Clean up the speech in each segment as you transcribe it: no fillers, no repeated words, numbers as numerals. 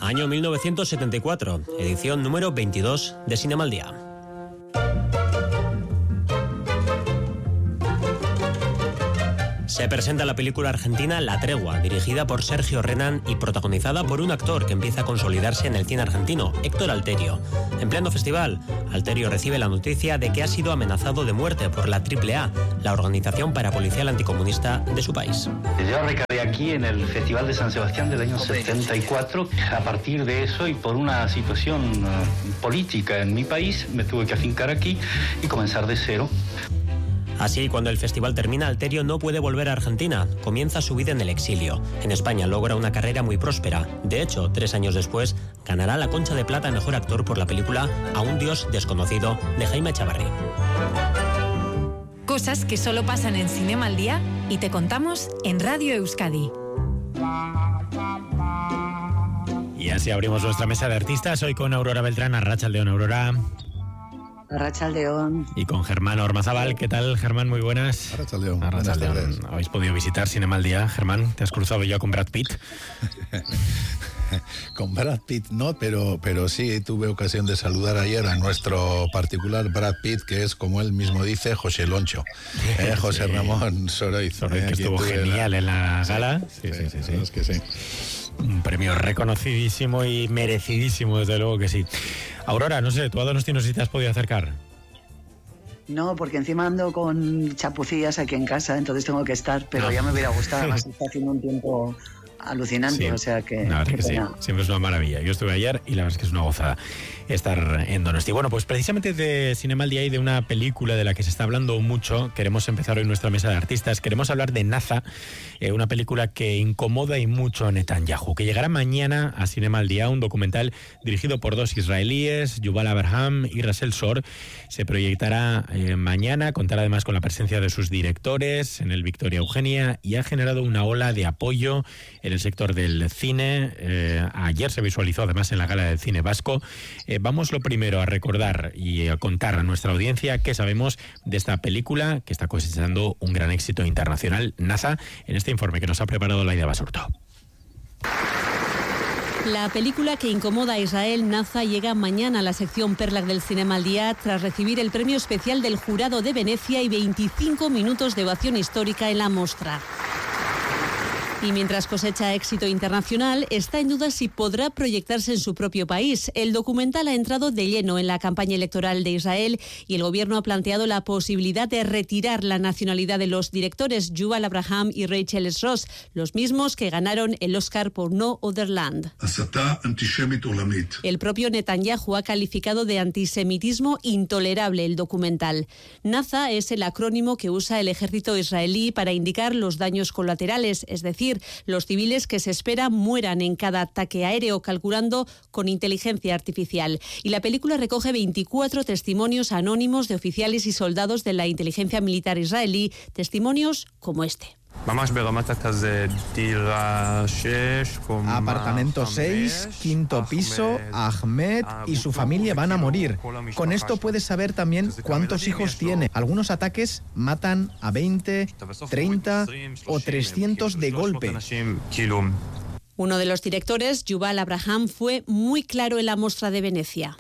Año 1974, edición número 22 de Cinema al Día. Se presenta la película argentina La Tregua, dirigida por Sergio Renán y protagonizada por un actor que empieza a consolidarse en el cine argentino, Héctor Alterio. En pleno festival, Alterio recibe la noticia de que ha sido amenazado de muerte por la AAA, la organización parapolicial anticomunista de su país. Yo recabé aquí en el Festival de San Sebastián del año 74. A partir de eso y por una situación política en mi país, me tuve que afincar aquí y comenzar de cero. Así, cuando el festival termina, Alterio no puede volver a Argentina. Comienza su vida en el exilio. En España logra una carrera muy próspera. De hecho, 3 años después, ganará la Concha de Plata a Mejor Actor por la película A un Dios desconocido, de Jaime Echavarri. Cosas que solo pasan en Cinema al Día y te contamos en Radio Euskadi. Y así abrimos nuestra mesa de artistas. Hoy con Aurora Beltrán. Arratsaldeon, Aurora. Arratsaldeon. Y con Germán Ormazábal. ¿Qué tal, Germán? Muy buenas. Arratsaldeon. Arratsaldeon. ¿Habéis podido visitar Cinema al Día, Germán? ¿Te has cruzado ya con Brad Pitt? Con Brad Pitt no, pero sí tuve ocasión de saludar ayer a nuestro particular Brad Pitt, que es, como él mismo dice, José Loncho. José sí. Ramón Soroiz. Que estuvo genial en la gala. Sí. Es que sí. Un premio reconocidísimo y merecidísimo, desde luego que sí. Aurora, no sé, ¿tú a Donosti no sé si te has podido acercar? No, porque encima ando con chapucillas aquí en casa, entonces tengo que estar, pero ya me hubiera gustado, además está haciendo un tiempo alucinante, sí, o sea que... La verdad que sí, siempre es una maravilla. Yo estuve ayer y la verdad es que es una gozada estar en Donosti. Bueno, pues precisamente de Cinema al Día y de una película de la que se está hablando mucho, queremos empezar hoy nuestra mesa de artistas. Queremos hablar de Naza, una película que incomoda y mucho a Netanyahu, que llegará mañana a Cinema al Día, un documental dirigido por 2 israelíes, Yuval Abraham y Russell Shor. Se proyectará mañana, contará además con la presencia de sus directores en el Victoria Eugenia y ha generado una ola de apoyo en el sector del cine. Ayer se visualizó además en la Gala del Cine Vasco. Vamos lo primero a recordar y a contar a nuestra audiencia qué sabemos de esta película que está cosechando un gran éxito internacional, Naza, en este informe que nos ha preparado Laida Basurto. La película que incomoda a Israel, Naza, llega mañana a la sección Perlac del Cinema al Día tras recibir el premio especial del Jurado de Venecia y 25 minutos de ovación histórica en la mostra. Y mientras cosecha éxito internacional, está en duda si podrá proyectarse en su propio país. El documental ha entrado de lleno en la campaña electoral de Israel y el gobierno ha planteado la posibilidad de retirar la nacionalidad de los directores Yuval Abraham y Rachel Ross, los mismos que ganaron el Oscar por No Other Land. El propio Netanyahu ha calificado de antisemitismo intolerable el documental. Naza es el acrónimo que usa el ejército israelí para indicar los daños colaterales, es decir, los civiles que se espera mueran en cada ataque aéreo, calculando con inteligencia artificial. Y la película recoge 24 testimonios anónimos de oficiales y soldados de la inteligencia militar israelí, testimonios como este. Apartamento 6, quinto piso, Ahmed y su familia van a morir. Con esto puedes saber también cuántos hijos tiene. Algunos ataques matan a 20, 30 o 300 de golpe. Uno de los directores, Yuval Abraham, fue muy claro en la Mostra de Venecia.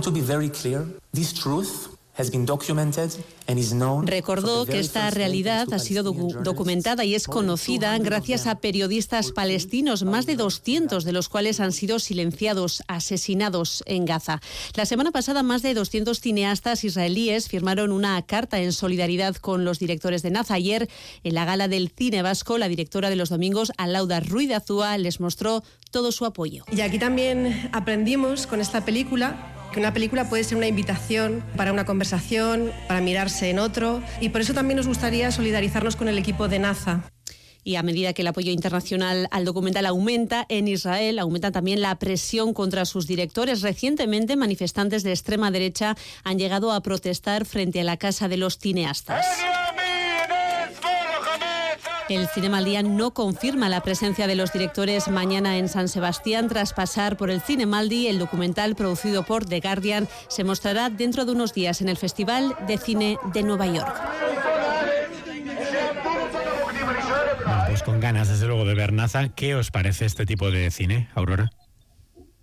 Recordó que esta realidad ha sido documentada y es conocida gracias a periodistas palestinos, más de 200 de los cuales han sido silenciados, asesinados en Gaza. La semana pasada, más de 200 cineastas israelíes firmaron una carta en solidaridad con los directores de Naza. Ayer, en la Gala del Cine Vasco, la directora de los domingos, Alauda Ruiz de Azúa, les mostró todo su apoyo. Y aquí también aprendimos con esta película que una película puede ser una invitación para una conversación, para mirarse en otro, y por eso también nos gustaría solidarizarnos con el equipo de Naza. Y a medida que el apoyo internacional al documental aumenta en Israel, aumenta también la presión contra sus directores. Recientemente, manifestantes de extrema derecha han llegado a protestar frente a la Casa de los Cineastas. El Cinema al Día no confirma la presencia de los directores mañana en San Sebastián. Tras pasar por el Cinemaldi, el documental producido por The Guardian se mostrará dentro de unos días en el Festival de Cine de Nueva York. Pues con ganas, desde luego, de ver Naza. ¿Qué os parece este tipo de cine, Aurora?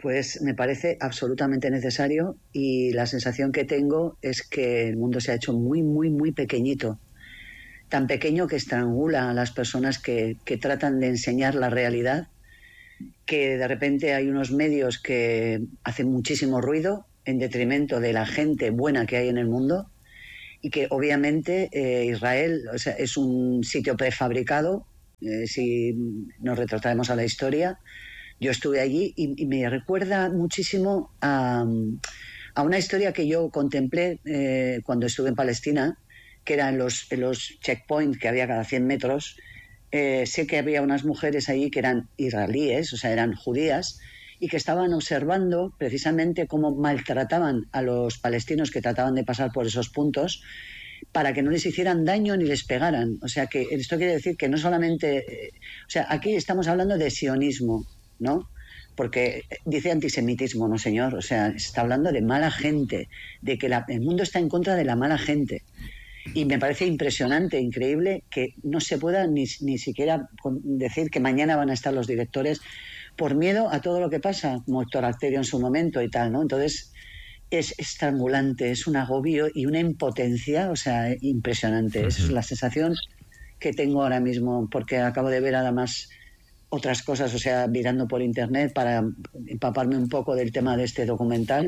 Pues me parece absolutamente necesario, y la sensación que tengo es que el mundo se ha hecho muy, muy, muy pequeñito. Tan pequeño que estrangula a las personas que tratan de enseñar la realidad, que de repente hay unos medios que hacen muchísimo ruido en detrimento de la gente buena que hay en el mundo, y que obviamente Israel, o sea, es un sitio prefabricado. Si nos retrotraemos a la historia, yo estuve allí y me recuerda muchísimo a una historia que yo contemplé cuando estuve en Palestina, que era en los checkpoints que había cada 100 metros. Sé que había unas mujeres allí que eran israelíes, o sea, eran judías, y que estaban observando precisamente cómo maltrataban a los palestinos que trataban de pasar por esos puntos, para que no les hicieran daño ni les pegaran. O sea, que esto quiere decir que no solamente... o sea, aquí estamos hablando de sionismo, ¿no? Porque dice antisemitismo, no señor. O sea, está hablando de mala gente, de que el mundo está en contra de la mala gente. Y me parece impresionante, increíble, que no se pueda ni siquiera decir que mañana van a estar los directores por miedo a todo lo que pasa, como Héctor Arterio en su momento y tal, ¿no? Entonces es estrangulante, es un agobio y una impotencia, o sea, impresionante. Esa es la sensación que tengo ahora mismo, porque acabo de ver además otras cosas, o sea, mirando por internet para empaparme un poco del tema de este documental,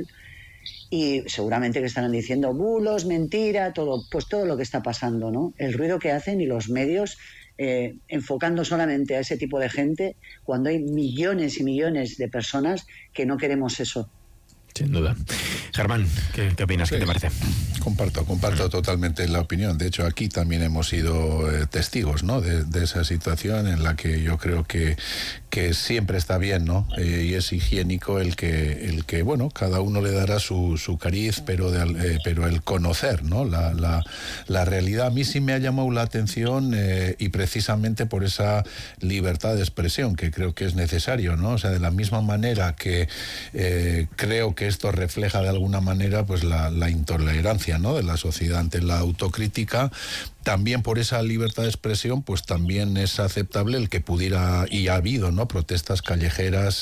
y seguramente que estarán diciendo bulos, mentira, todo, pues todo lo que está pasando, ¿no? El ruido que hacen y los medios enfocando solamente a ese tipo de gente, cuando hay millones y millones de personas que no queremos eso. Sin duda. Germán, ¿qué opinas? ¿Qué te parece? Comparto totalmente la opinión. De hecho, aquí también hemos sido testigos, ¿no? de esa situación en la que yo creo que siempre está bien, ¿no? Y es higiénico el que bueno, cada uno le dará su cariz, pero el conocer, ¿no? La realidad. A mí sí me ha llamado la atención y precisamente por esa libertad de expresión que creo que es necesario, ¿no? O sea, de la misma manera que creo que esto refleja de alguna manera pues la intolerancia, ¿no? de la sociedad ante la autocrítica, también por esa libertad de expresión pues también es aceptable el que pudiera, y ha habido, ¿no? protestas callejeras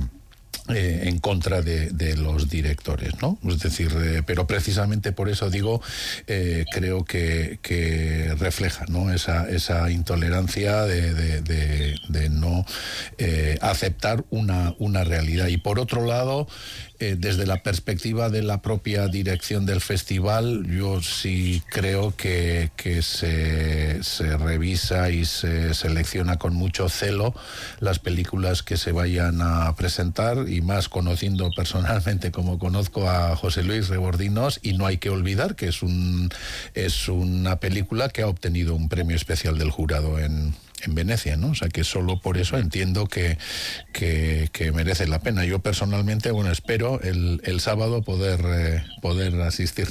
en contra de los directores, ¿no? Es decir, pero precisamente por eso digo, creo que refleja, ¿no? esa intolerancia de no aceptar una realidad. Y por otro lado, desde la perspectiva de la propia dirección del festival, yo sí creo que se revisa y se selecciona con mucho celo las películas que se vayan a presentar, y más conociendo personalmente como conozco a José Luis Rebordinos, y no hay que olvidar que es una película que ha obtenido un premio especial del jurado en Venecia, ¿no? O sea que solo por eso entiendo que merece la pena. Yo personalmente, bueno, espero el sábado poder asistir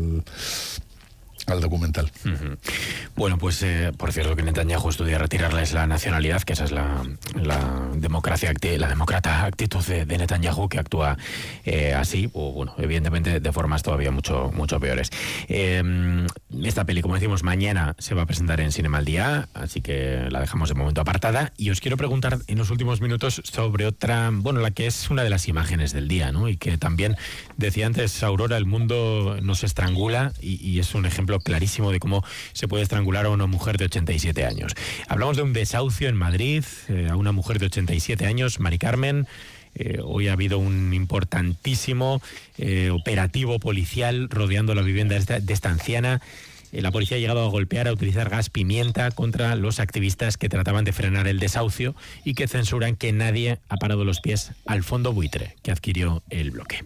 al documental. Bueno, pues por cierto que Netanyahu estudia retirarles la nacionalidad, que esa es la demócrata actitud de Netanyahu, que actúa así, o bueno, evidentemente de formas todavía mucho peores. Esta peli, como decimos, mañana se va a presentar en Cinema al Día, así que la dejamos de momento apartada, y os quiero preguntar en los últimos minutos sobre otra, bueno, la que es una de las imágenes del día, ¿no? Y que también decía antes Aurora, el mundo nos estrangula, y es un ejemplo clarísimo de cómo se puede estrangular a una mujer de 87 años. Hablamos de un desahucio en Madrid, a una mujer de 87 años, Mari Carmen. Hoy ha habido un importantísimo operativo policial rodeando la vivienda de esta anciana. La policía ha llegado a golpear, a utilizar gas pimienta contra los activistas que trataban de frenar el desahucio y que censuran que nadie ha parado los pies al fondo buitre que adquirió el bloque.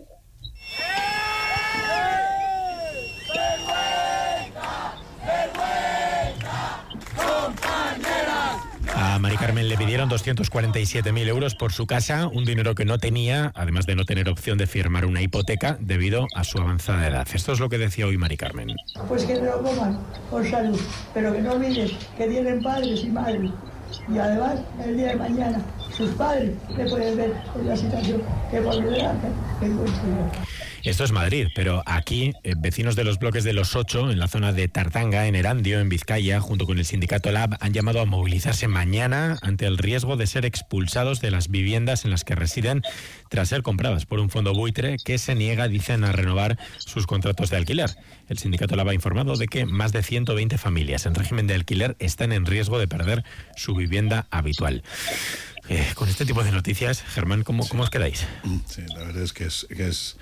A Mari Carmen le pidieron 247.000 euros por su casa, un dinero que no tenía, además de no tener opción de firmar una hipoteca debido a su avanzada edad. Esto es lo que decía hoy Mari Carmen. Pues que lo coman por salud, pero que no olviden que tienen padres y madres. Y además, el día de mañana, sus padres le pueden ver en la situación que por delante tengo. Esto es Madrid, pero aquí, vecinos de los bloques de Los 8, en la zona de Tartanga, en Erandio, en Vizcaya, junto con el sindicato LAB, han llamado a movilizarse mañana ante el riesgo de ser expulsados de las viviendas en las que residen tras ser compradas por un fondo buitre que se niega, dicen, a renovar sus contratos de alquiler. El sindicato LAB ha informado de que más de 120 familias en régimen de alquiler están en riesgo de perder su vivienda habitual. Con este tipo de noticias, Germán, ¿cómo os quedáis? Sí, la verdad es que es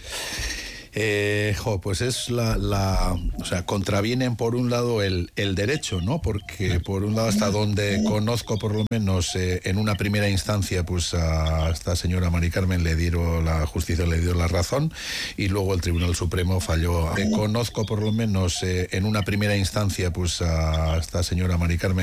pues es o sea, contravienen por un lado el derecho, ¿no? Porque por un lado, hasta donde conozco, por lo menos en una primera instancia, pues a esta señora Mari Carmen la justicia le dio la razón, y luego el Tribunal Supremo falló. Conozco por lo menos en una primera instancia, pues a esta señora Mari Carmen